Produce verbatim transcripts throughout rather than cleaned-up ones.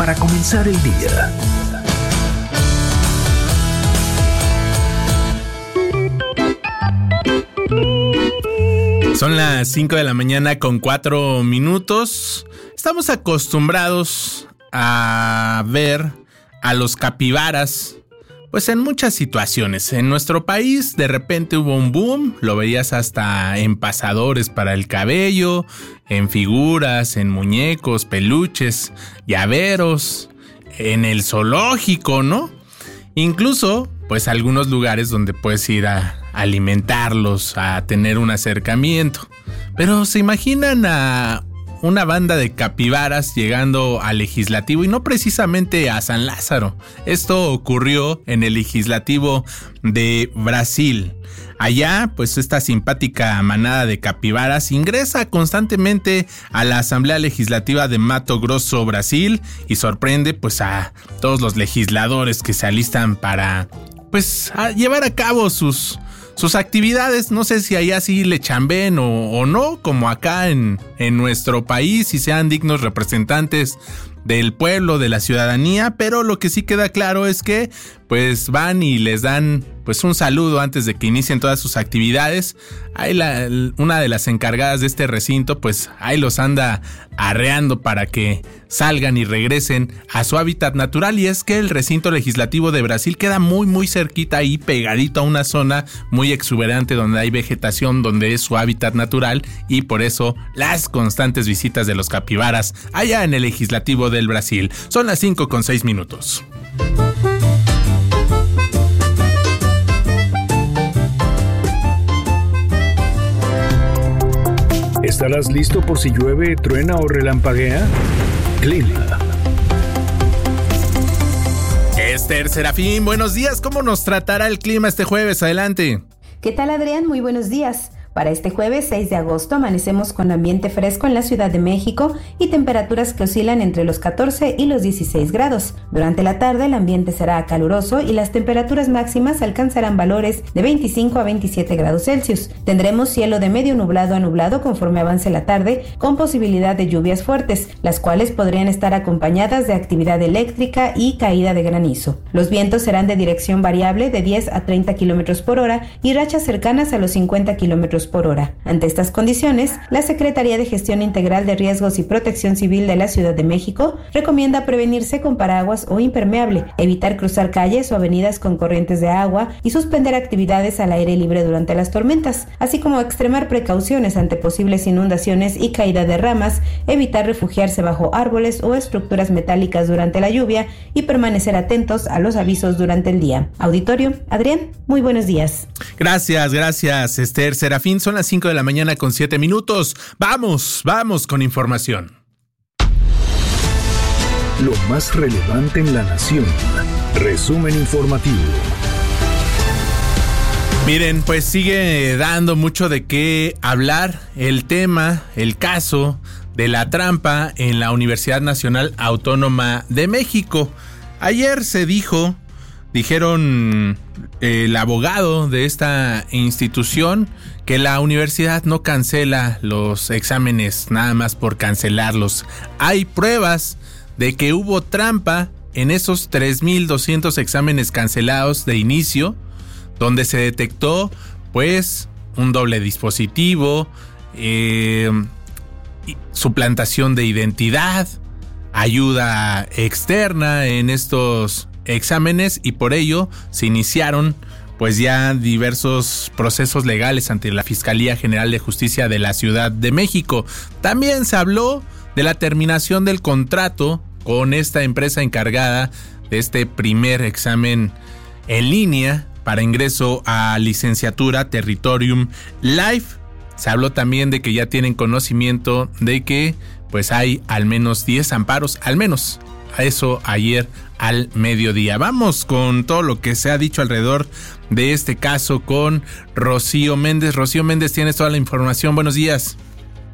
para comenzar el día. Son las cinco de la mañana con cuatro minutos. Estamos acostumbrados a ver a los capibaras, pues en muchas situaciones. En nuestro país de repente hubo un boom, lo veías hasta en pasadores para el cabello, en figuras, en muñecos, peluches, llaveros, en el zoológico, ¿no? Incluso, pues algunos lugares donde puedes ir a alimentarlos, a tener un acercamiento. Pero ¿se imaginan a una banda de capibaras llegando al legislativo? Y no precisamente a San Lázaro. Esto ocurrió en el legislativo de Brasil. Allá, pues esta simpática manada de capibaras ingresa constantemente a la Asamblea Legislativa de Mato Grosso, Brasil, y sorprende pues a todos los legisladores que se alistan para pues a llevar a cabo sus sus actividades. No sé si allá sí le chambeen o, o no, como acá en, en nuestro país, y sean dignos representantes del pueblo, de la ciudadanía, pero lo que sí queda claro es que pues van y les dan pues un saludo antes de que inicien todas sus actividades. Ahí la, una de las encargadas de este recinto pues ahí los anda arreando para que salgan y regresen a su hábitat natural, y es que el recinto legislativo de Brasil queda muy muy cerquita, ahí pegadito a una zona muy exuberante donde hay vegetación, donde es su hábitat natural, y por eso las constantes visitas de los capibaras allá en el legislativo del Brasil. Son las cinco con seis minutos. ¿Estarás listo por si llueve, truena o relampaguea? Clima. Esther Serafín, buenos días. ¿Cómo nos tratará el clima este jueves? Adelante. ¿Qué tal, Adrián? Muy buenos días. Para este jueves seis de agosto amanecemos con ambiente fresco en la Ciudad de México y temperaturas que oscilan entre los catorce y los dieciséis grados. Durante la tarde el ambiente será caluroso y las temperaturas máximas alcanzarán valores de veinticinco a veintisiete grados Celsius. Tendremos cielo de medio nublado a nublado conforme avance la tarde, con posibilidad de lluvias fuertes, las cuales podrían estar acompañadas de actividad eléctrica y caída de granizo. Los vientos serán de dirección variable de diez a treinta kilómetros por hora y rachas cercanas a los cincuenta kilómetros por hora. Ante estas condiciones, la Secretaría de Gestión Integral de Riesgos y Protección Civil de la Ciudad de México recomienda prevenirse con paraguas o impermeable, evitar cruzar calles o avenidas con corrientes de agua y suspender actividades al aire libre durante las tormentas, así como extremar precauciones ante posibles inundaciones y caída de ramas, evitar refugiarse bajo árboles o estructuras metálicas durante la lluvia y permanecer atentos a los avisos durante el día. Auditorio, Adrián, muy buenos días. Gracias, gracias, Esther Serafín. Son las cinco de la mañana con siete minutos. Vamos, vamos con información. Lo más relevante en la nación. Resumen informativo. Miren, pues sigue dando mucho de qué hablar el tema, el caso de la trampa en la Universidad Nacional Autónoma de México. Ayer se dijo, dijeron el abogado de esta institución, que la universidad no cancela los exámenes nada más por cancelarlos. Hay pruebas de que hubo trampa en esos tres mil doscientos exámenes cancelados de inicio, donde se detectó pues un doble dispositivo, eh, suplantación de identidad, ayuda externa en estos exámenes, y por ello se iniciaron pues ya diversos procesos legales ante la Fiscalía General de Justicia de la Ciudad de México. También se habló de la terminación del contrato con esta empresa encargada de este primer examen en línea para ingreso a licenciatura, Territorium Life. Se habló también de que ya tienen conocimiento de que pues hay al menos diez amparos, al menos a eso ayer al mediodía. Vamos con todo lo que se ha dicho alrededor de este caso con Rocío Méndez. Rocío Méndez, tienes toda la información. Buenos días.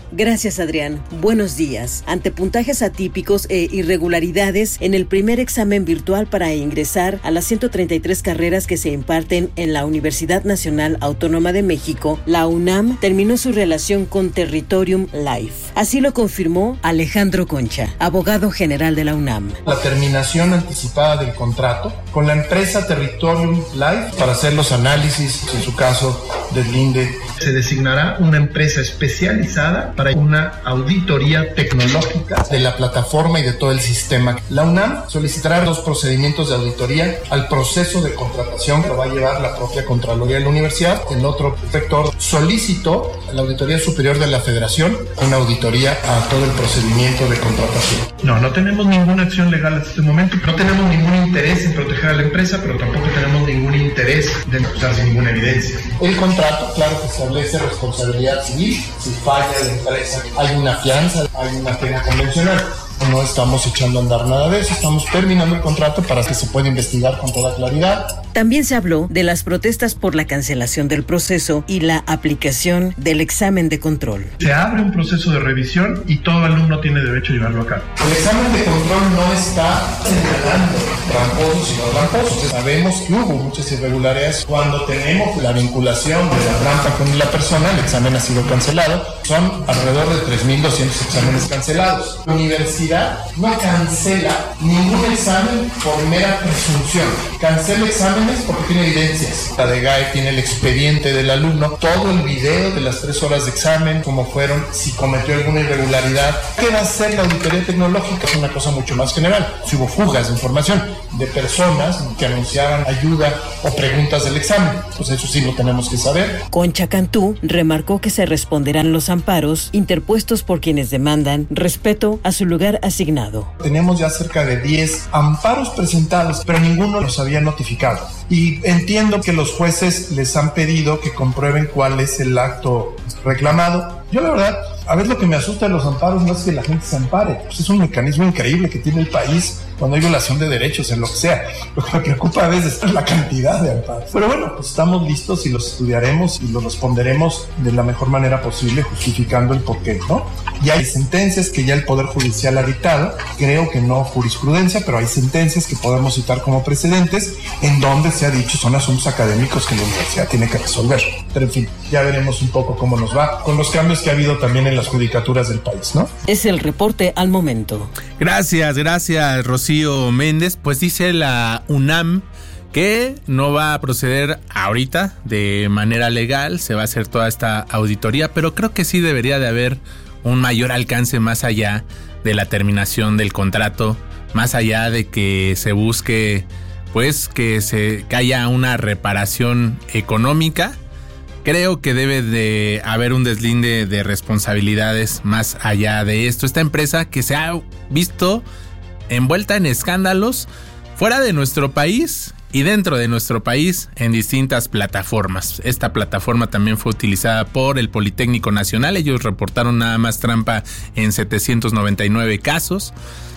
Gracias, Adrián. Buenos días. Ante puntajes atípicos e irregularidades en el primer examen virtual para ingresar a las ciento treinta y tres carreras que se imparten en la Universidad Nacional Autónoma de México, la UNAM terminó su relación con Territorium Life. Así lo confirmó Alejandro Concha, abogado general de la UNAM. La terminación anticipada del contrato con la empresa Territorium Life para hacer los análisis, en su caso, del INDE. Se designará una empresa especializada para una auditoría tecnológica de la plataforma y de todo el sistema. La UNAM solicitará dos procedimientos de auditoría al proceso de contratación que lo va a llevar la propia Contraloría de la Universidad. El otro sector solicitó a la Auditoría Superior de la Federación una auditoría a todo el procedimiento de contratación. No, no tenemos ninguna acción legal hasta este momento. No tenemos ningún interés en proteger a la empresa, pero tampoco tenemos ningún interés de no usar ninguna evidencia. El contrato, claro que establece responsabilidad civil. Si falla la empresa, hay una fianza, hay una pena convencional. No estamos echando a andar nada de eso, estamos terminando el contrato para que se pueda investigar con toda claridad. También se habló de las protestas por la cancelación del proceso y la aplicación del examen de control. Se abre un proceso de revisión y todo alumno tiene derecho a llevarlo a cabo. El examen de control no está señalando tramposos y no tramposos. Sabemos que hubo muchas irregularidades. Cuando tenemos la vinculación de la trampa con la persona, el examen ha sido cancelado. Son alrededor de tres mil doscientos exámenes cancelados. La universidad no cancela ningún examen por mera presunción. Cancela exámenes porque tiene evidencias. La D G A E tiene el expediente del alumno, todo el video de las tres horas de examen, cómo fueron, si cometió alguna irregularidad. ¿Qué va a hacer la auditoría tecnológica? Es una cosa mucho más general. Si hubo fugas de información de personas que anunciaban ayuda o preguntas del examen, pues eso sí lo tenemos que saber. Concha Cantú remarcó que se responderán los amparos interpuestos por quienes demandan respeto a su lugar asignado. Tenemos ya cerca de diez amparos presentados, pero ninguno los había notificado. Y entiendo que los jueces les han pedido que comprueben cuál es el acto reclamado. Yo la verdad, a veces lo que me asusta de los amparos no es que la gente se ampare, pues es un mecanismo increíble que tiene el país cuando hay violación de derechos en lo que sea. Lo que me preocupa a veces es la cantidad de amparos. Pero bueno, pues estamos listos y los estudiaremos y los responderemos de la mejor manera posible, justificando el porqué, ¿no? Y hay sentencias que ya el Poder Judicial ha dictado, creo que no jurisprudencia, pero hay sentencias que podemos citar como precedentes en donde se ha dicho son asuntos académicos que la universidad tiene que resolver. Pero en fin, ya veremos un poco cómo nos va con los cambios que ha habido también en las judicaturas del país, ¿no? Es el reporte al momento. Gracias, gracias, Rocío Méndez. Pues dice la UNAM que no va a proceder ahorita de manera legal, se va a hacer toda esta auditoría, pero creo que sí debería de haber un mayor alcance más allá de la terminación del contrato, más allá de que se busque pues que se que haya una reparación económica. Creo que debe de haber un deslinde de responsabilidades más allá de esto. Esta empresa que se ha visto envuelta en escándalos fuera de nuestro país y dentro de nuestro país en distintas plataformas. Esta plataforma también fue utilizada por el Politécnico Nacional. Ellos reportaron nada más trampa en setecientos noventa y nueve casos.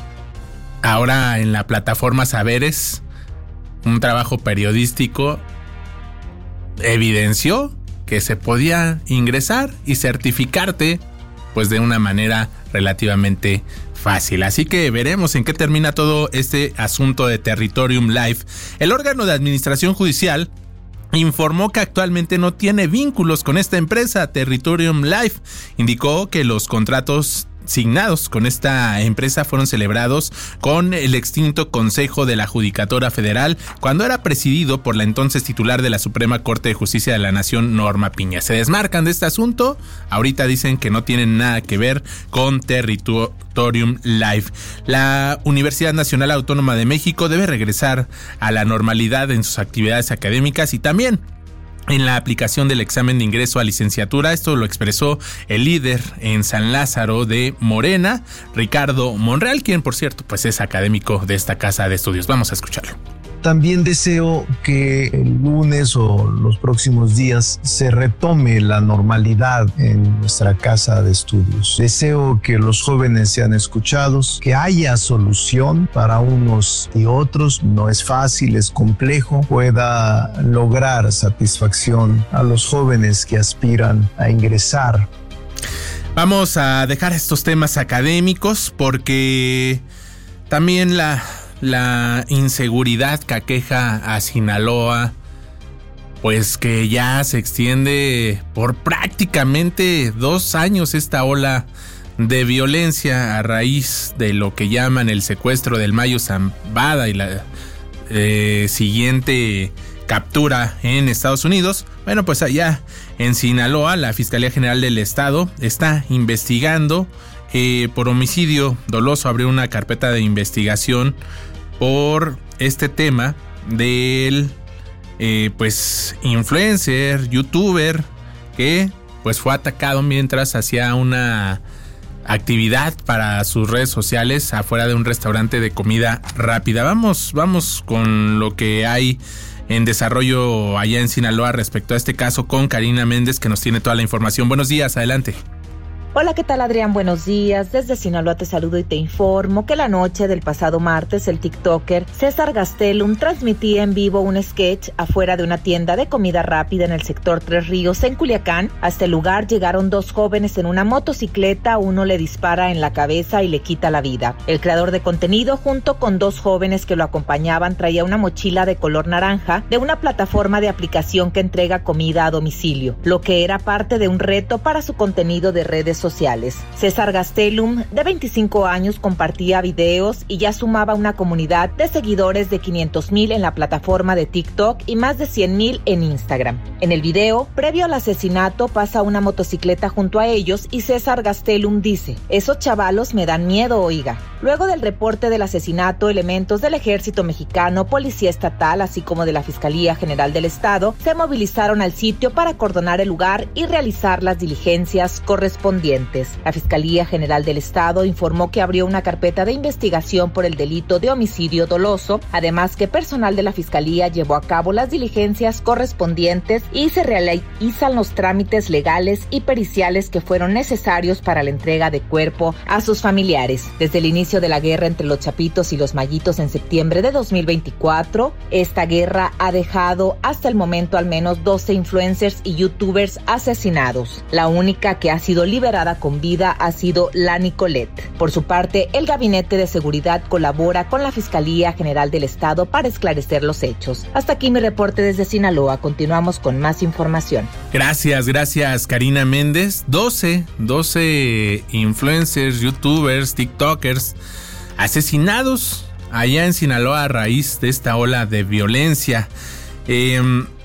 Ahora en la plataforma Saberes, un trabajo periodístico evidenció que se podía ingresar y certificarte pues de una manera relativamente fácil. Así que veremos en qué termina todo este asunto de Territorium Life. El órgano de administración judicial informó que actualmente no tiene vínculos con esta empresa, Territorium Life. Indicó que los contratos signados con esta empresa fueron celebrados con el extinto Consejo de la Judicatura Federal cuando era presidido por la entonces titular de la Suprema Corte de Justicia de la Nación, Norma Piña. Se desmarcan de este asunto, ahorita dicen que no tienen nada que ver con Territorium Life. La Universidad Nacional Autónoma de México debe regresar a la normalidad en sus actividades académicas y también en la aplicación del examen de ingreso a licenciatura. Esto lo expresó el líder en San Lázaro de Morena, Ricardo Monreal, quien por cierto pues es académico de esta casa de estudios. Vamos a escucharlo. También deseo que el lunes o los próximos días se retome la normalidad en nuestra casa de estudios. Deseo que los jóvenes sean escuchados, que haya solución para unos y otros. No es fácil, es complejo. Pueda lograr satisfacción a los jóvenes que aspiran a ingresar. Vamos a dejar estos temas académicos porque también la, la inseguridad que aqueja a Sinaloa, pues que ya se extiende por prácticamente dos años esta ola de violencia a raíz de lo que llaman el secuestro del Mayo Zambada y la eh, siguiente captura en Estados Unidos. Bueno, pues allá en Sinaloa la Fiscalía General del Estado está investigando eh, por homicidio doloso. Abrió una carpeta de investigación por este tema del eh, pues influencer, youtuber que pues fue atacado mientras hacía una actividad para sus redes sociales afuera de un restaurante de comida rápida. Vamos, vamos con lo que hay en desarrollo allá en Sinaloa respecto a este caso con Karina Méndez, que nos tiene toda la información. Buenos días, adelante. Hola, ¿qué tal, Adrián? Buenos días. Desde Sinaloa te saludo y te informo que la noche del pasado martes el tiktoker César Gastelum transmitía en vivo un sketch afuera de una tienda de comida rápida en el sector Tres Ríos, en Culiacán. A este lugar llegaron dos jóvenes en una motocicleta, uno le dispara en la cabeza y le quita la vida. El creador de contenido, junto con dos jóvenes que lo acompañaban, traía una mochila de color naranja de una plataforma de aplicación que entrega comida a domicilio, lo que era parte de un reto para su contenido de redes sociales. César Gastelum, de veinticinco años, compartía videos y ya sumaba una comunidad de seguidores de quinientos mil en la plataforma de TikTok y más de cien mil en Instagram. En el video, previo al asesinato, pasa una motocicleta junto a ellos y César Gastelum dice: "Esos chavalos me dan miedo, oiga". Luego del reporte del asesinato, elementos del Ejército Mexicano, Policía Estatal, así como de la Fiscalía General del Estado, se movilizaron al sitio para acordonar el lugar y realizar las diligencias correspondientes. La Fiscalía General del Estado informó que abrió una carpeta de investigación por el delito de homicidio doloso, además que personal de la Fiscalía llevó a cabo las diligencias correspondientes y se realizan los trámites legales y periciales que fueron necesarios para la entrega de cuerpo a sus familiares. Desde el inicio de la guerra entre los Chapitos y los Mayitos en septiembre de dos mil veinticuatro, esta guerra ha dejado hasta el momento al menos doce influencers y youtubers asesinados. La única que ha sido liberada con vida ha sido la Nicolette. Por su parte, el Gabinete de Seguridad colabora con la Fiscalía General del Estado para esclarecer los hechos. Hasta aquí mi reporte desde Sinaloa. Continuamos con más información. Gracias, gracias Karina Méndez. doce, doce influencers, youtubers, tiktokers asesinados allá en Sinaloa a raíz de esta ola de violencia. Eh,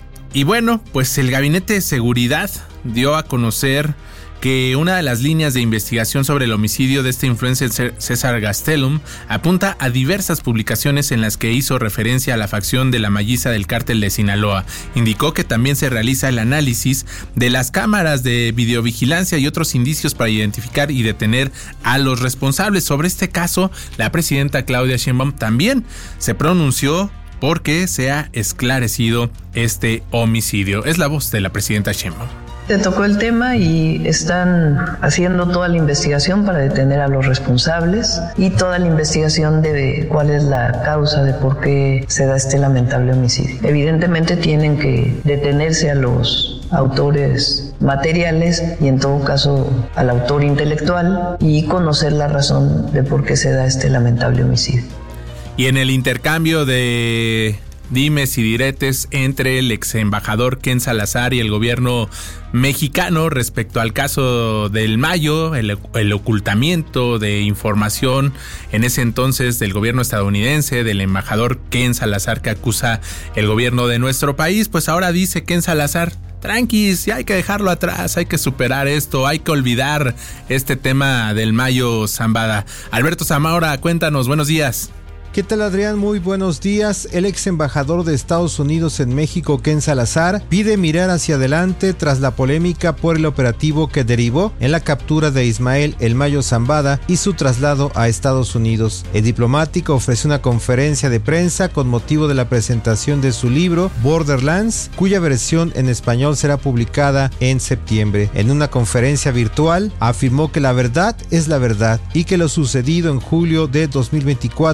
y bueno, pues el Gabinete de Seguridad dio a conocer que una de las líneas de investigación sobre el homicidio de este influencer César Gastelum apunta a diversas publicaciones en las que hizo referencia a la facción de la Malliza del Cártel de Sinaloa. Indicó que también se realiza el análisis de las cámaras de videovigilancia y otros indicios para identificar y detener a los responsables. Sobre este caso, la presidenta Claudia Sheinbaum también se pronunció porque se ha esclarecido este homicidio. Es la voz de la presidenta Sheinbaum. Se tocó el tema y están haciendo toda la investigación para detener a los responsables y toda la investigación de cuál es la causa de por qué se da este lamentable homicidio. Evidentemente tienen que detenerse a los autores materiales y en todo caso al autor intelectual y conocer la razón de por qué se da este lamentable homicidio. Y en el intercambio de dimes y diretes entre el ex embajador Ken Salazar y el gobierno mexicano respecto al caso del Mayo, el, el ocultamiento de información en ese entonces del gobierno estadounidense, del embajador Ken Salazar, que acusa el gobierno de nuestro país, pues ahora dice Ken Salazar: tranquis, ya hay que dejarlo atrás, hay que superar esto, hay que olvidar este tema del Mayo Zambada. Alberto Zamora, cuéntanos, buenos días. ¿Qué tal, Adrián? Muy buenos días. El ex embajador de Estados Unidos en México, Ken Salazar, pide mirar hacia adelante tras la polémica por el operativo que derivó en la captura de Ismael El Mayo Zambada y su traslado a Estados Unidos. El diplomático ofreció una conferencia de prensa con motivo de la presentación de su libro Borderlands, cuya versión en español será publicada en septiembre. En una conferencia virtual, afirmó que la verdad es la verdad y que lo sucedido en julio de dos mil veinticuatro es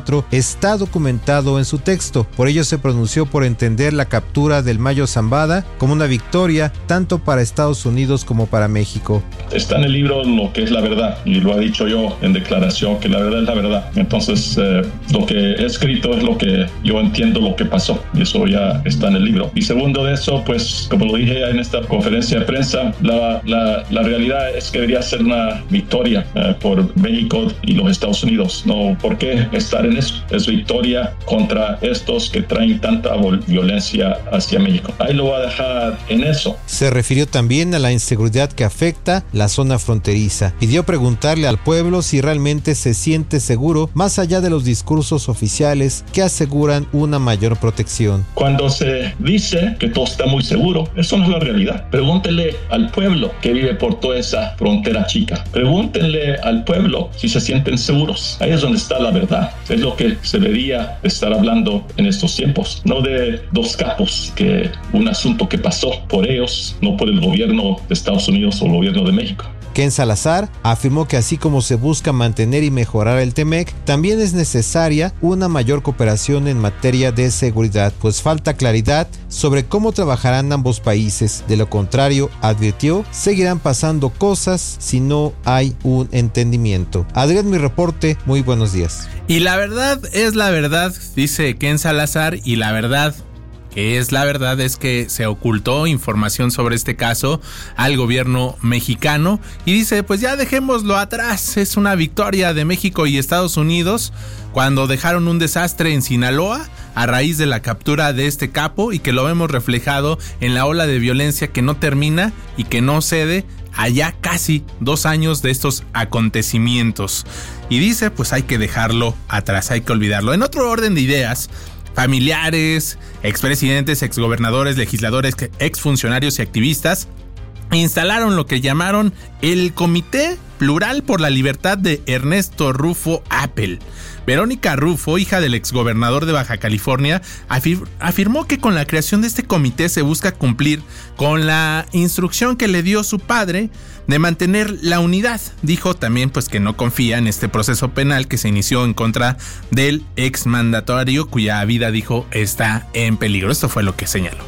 está documentado en su texto. Por ello se pronunció por entender la captura del Mayo Zambada como una victoria tanto para Estados Unidos como para México. Está en el libro lo que es la verdad, y lo he dicho yo en declaración, que la verdad es la verdad. Entonces, eh, lo que he escrito es lo que yo entiendo lo que pasó, y eso ya está en el libro. Y segundo de eso, pues, como lo dije en esta conferencia de prensa, la, la, la realidad es que debería ser una victoria eh, por México y los Estados Unidos. No, ¿por qué estar en eso? Es victoria contra estos que traen tanta violencia hacia México. Ahí lo voy a dejar en eso. Se refirió también a la inseguridad que afecta la zona fronteriza. Pidió preguntarle al pueblo si realmente se siente seguro, más allá de los discursos oficiales que aseguran una mayor protección. Cuando se dice que todo está muy seguro, eso no es la realidad. Pregúntenle al pueblo que vive por toda esa frontera chica. Pregúntenle al pueblo si se sienten seguros. Ahí es donde está la verdad. Es lo que se debería estar hablando en estos tiempos. No de dos capos, que un asunto que pasó por ellos, no por el gobierno de Estados Unidos o el gobierno de México. Ken Salazar afirmó que así como se busca mantener y mejorar el T-M E C, también es necesaria una mayor cooperación en materia de seguridad, pues falta claridad sobre cómo trabajarán ambos países. De lo contrario, advirtió, seguirán pasando cosas si no hay un entendimiento. Adrián, mi reporte, muy buenos días. Y la verdad es la verdad, dice Ken Salazar, y la verdad que es la verdad es que se ocultó información sobre este caso al gobierno mexicano y dice, pues ya dejémoslo atrás, es una victoria de México y Estados Unidos cuando dejaron un desastre en Sinaloa a raíz de la captura de este capo y que lo vemos reflejado en la ola de violencia que no termina y que no cede allá casi dos años de estos acontecimientos. Y dice, pues hay que dejarlo atrás, hay que olvidarlo. En otro orden de ideas, familiares, expresidentes, exgobernadores, legisladores, exfuncionarios y activistas instalaron lo que llamaron el Comité Plural por la Libertad de Ernesto Rufo Appel. Verónica Rufo, hija del exgobernador de Baja California, afir- afirmó que con la creación de este comité se busca cumplir con la instrucción que le dio su padre de mantener la unidad. Dijo también pues que no confía en este proceso penal que se inició en contra del exmandatario cuya vida, dijo, está en peligro. Esto fue lo que señaló.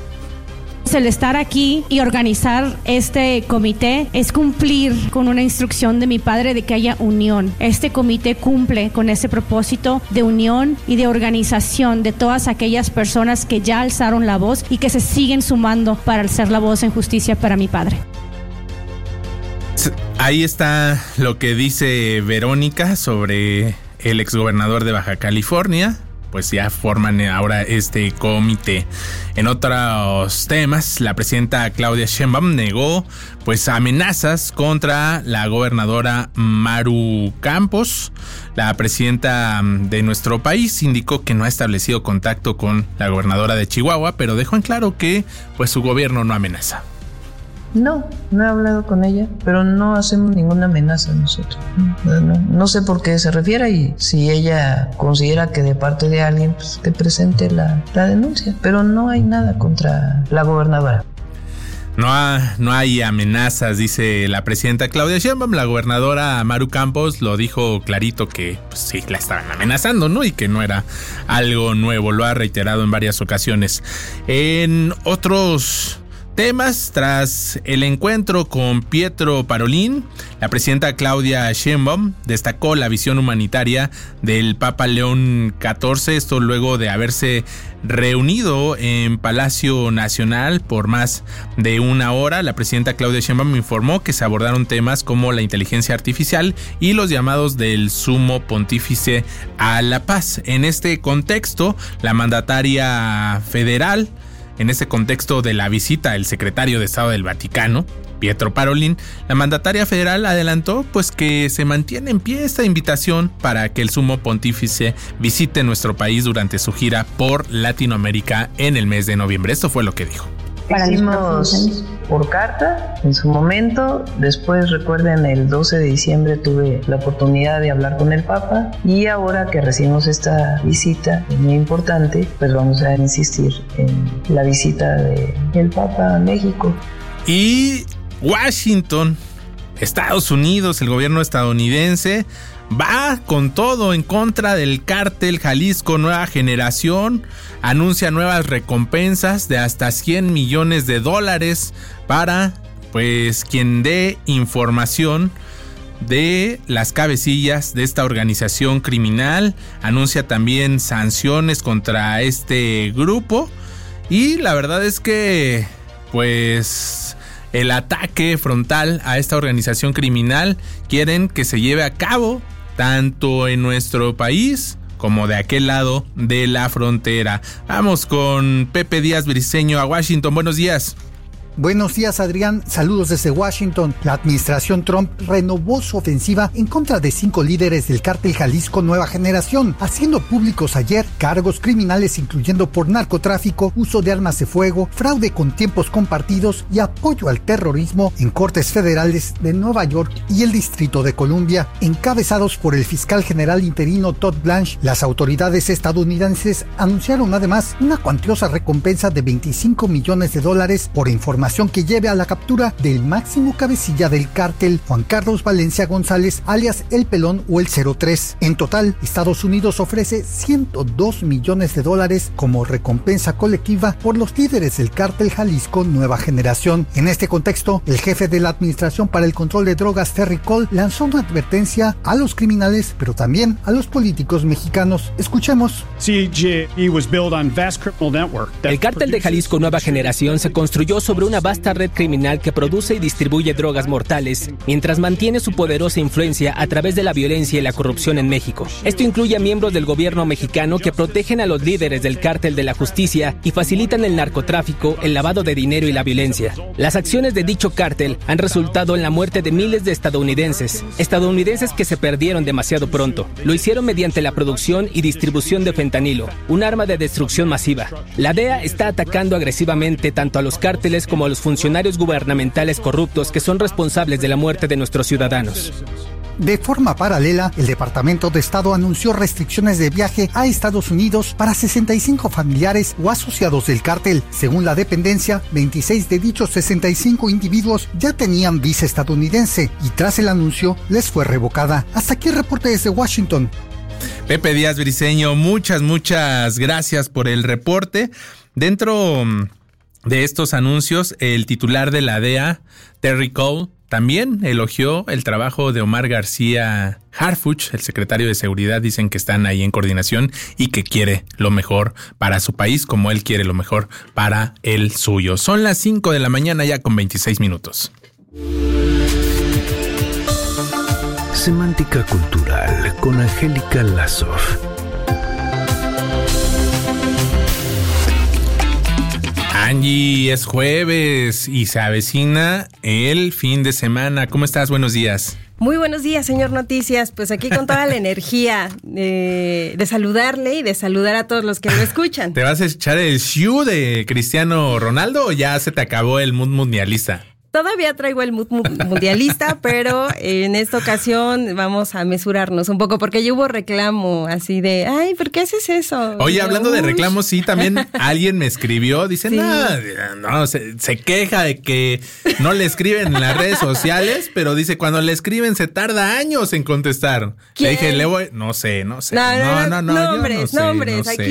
El estar aquí y organizar este comité es cumplir con una instrucción de mi padre de que haya unión. Este comité cumple con ese propósito de unión y de organización de todas aquellas personas que ya alzaron la voz y que se siguen sumando para alzar la voz en justicia para mi padre. Ahí está lo que dice Verónica sobre el exgobernador de Baja California. Pues ya forman ahora este comité. En otros temas, la presidenta Claudia Sheinbaum negó pues amenazas contra la gobernadora Maru Campos. La presidenta de nuestro país indicó que no ha establecido contacto con la gobernadora de Chihuahua, pero dejó en claro que pues su gobierno no amenaza. No, no he hablado con ella, pero no hacemos ninguna amenaza nosotros. No, no, no sé por qué se refiere y si ella considera que de parte de alguien, pues que presente la, la denuncia. Pero no hay nada contra la gobernadora. No, ha, no hay amenazas, dice la presidenta Claudia Sheinbaum. La gobernadora Maru Campos lo dijo clarito que pues, sí, la estaban amenazando, ¿no? Y que no era algo nuevo, lo ha reiterado en varias ocasiones. En otros temas, tras el encuentro con Pietro Parolin, la presidenta Claudia Sheinbaum destacó la visión humanitaria del Papa León catorce, esto luego de haberse reunido en Palacio Nacional por más de una hora. La presidenta Claudia Sheinbaum informó que se abordaron temas como la inteligencia artificial y los llamados del Sumo Pontífice a la paz. En este contexto, la mandataria federal En ese contexto de la visita del secretario de Estado del Vaticano, Pietro Parolin, la mandataria federal adelantó pues que se mantiene en pie esta invitación para que el sumo pontífice visite nuestro país durante su gira por Latinoamérica en el mes de noviembre. Esto fue lo que dijo. Hicimos por carta en su momento, después recuerden el doce de diciembre tuve la oportunidad de hablar con el Papa y ahora que recibimos esta visita muy importante, pues vamos a insistir en la visita del Papa a México. Y Washington, Estados Unidos, el gobierno estadounidense va con todo en contra del cártel Jalisco Nueva Generación. Anuncia nuevas recompensas de hasta cien millones de dólares para, pues, quien dé información de las cabecillas de esta organización criminal. Anuncia también sanciones contra este grupo. Y la verdad es que, pues, el ataque frontal a esta organización criminal quieren que se lleve a cabo tanto en nuestro país como de aquel lado de la frontera. Vamos con Pepe Díaz Briceño a Washington. Buenos días. Buenos días, Adrián. Saludos desde Washington. La administración Trump renovó su ofensiva en contra de cinco líderes del cártel Jalisco Nueva Generación, haciendo públicos ayer cargos criminales incluyendo por narcotráfico, uso de armas de fuego, fraude con tiempos compartidos y apoyo al terrorismo en cortes federales de Nueva York y el Distrito de Columbia, encabezados por el fiscal general interino Todd Blanche. Las autoridades estadounidenses anunciaron además una cuantiosa recompensa de veinticinco millones de dólares por información que lleve a la captura del máximo cabecilla del cártel, Juan Carlos Valencia González, alias El Pelón o el cero tres. En total, Estados Unidos ofrece ciento dos millones de dólares como recompensa colectiva por los líderes del cártel Jalisco Nueva Generación. En este contexto, el jefe de la Administración para el Control de Drogas, Terry Cole, lanzó una advertencia a los criminales, pero también a los políticos mexicanos. Escuchemos. El cártel de Jalisco Nueva Generación se construyó sobre una vasta red criminal que produce y distribuye drogas mortales, mientras mantiene su poderosa influencia a través de la violencia y la corrupción en México. Esto incluye a miembros del gobierno mexicano que protegen a los líderes del cártel de la justicia y facilitan el narcotráfico, el lavado de dinero y la violencia. Las acciones de dicho cártel han resultado en la muerte de miles de estadounidenses, estadounidenses que se perdieron demasiado pronto. Lo hicieron mediante la producción y distribución de fentanilo, un arma de destrucción masiva. La D E A está atacando agresivamente tanto a los cárteles como a los funcionarios gubernamentales corruptos que son responsables de la muerte de nuestros ciudadanos. De forma paralela, el Departamento de Estado anunció restricciones de viaje a Estados Unidos para sesenta y cinco familiares o asociados del cártel. Según la dependencia, veintiséis de dichos sesenta y cinco individuos ya tenían visa estadounidense y tras el anuncio les fue revocada. Hasta aquí el reporte desde Washington. Pepe Díaz Briceño, muchas, muchas gracias por el reporte. Dentro de estos anuncios, el titular de la D E A, Terry Cole, también elogió el trabajo de Omar García Harfuch, el secretario de Seguridad. Dicen que están ahí en coordinación y que quiere lo mejor para su país como él quiere lo mejor para el suyo. Son las cinco de la mañana ya con veintiséis minutos. Semántica Cultural con Angélica Lazoff. Angie, es jueves y se avecina el fin de semana. ¿Cómo estás? Buenos días. Muy buenos días, señor Noticias. Pues aquí con toda la energía de, de saludarle y de saludar a todos los que lo escuchan. ¿Te vas a echar el shoe de Cristiano Ronaldo o ya se te acabó el mood mundialista? Todavía traigo el mood mundialista, pero en esta ocasión vamos a mesurarnos un poco porque ya hubo reclamo así de, ay, ¿por qué haces eso? Oye, yo, hablando uy. de reclamos, sí, también alguien me escribió, dice, sí. no, no se, se queja de que no le escriben en las redes sociales, pero dice, cuando le escriben se tarda años en contestar. ¿Quién? Le dije, le voy, no sé, no sé. No, no, no, no, no, no nombres, no sé, nombres, no aquí sé.